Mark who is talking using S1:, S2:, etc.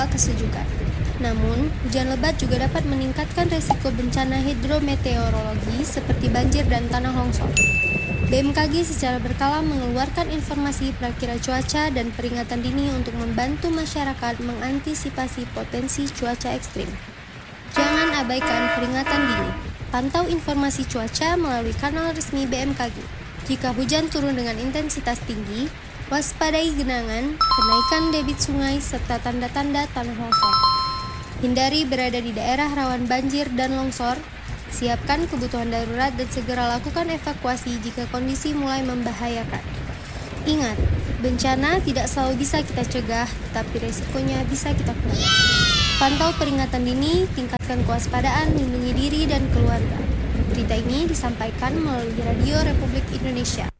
S1: membawa kesejukan. Namun, hujan lebat juga dapat meningkatkan resiko bencana hidrometeorologi seperti banjir dan tanah longsor. BMKG secara berkala mengeluarkan informasi prakira cuaca dan peringatan dini untuk membantu masyarakat mengantisipasi potensi cuaca ekstrim. Jangan abaikan peringatan dini. Pantau informasi cuaca melalui kanal resmi BMKG. Jika hujan turun dengan intensitas tinggi, waspadai genangan, kenaikan debit sungai, serta tanda-tanda tanah longsor. Hindari berada di daerah rawan banjir dan longsor. Siapkan kebutuhan darurat dan segera lakukan evakuasi jika kondisi mulai membahayakan. Ingat, bencana tidak selalu bisa kita cegah, tapi resikonya bisa kita kurangi. Pantau peringatan dini, tingkatkan kewaspadaan, lindungi diri dan keluarga. Berita ini disampaikan melalui Radio Republik Indonesia.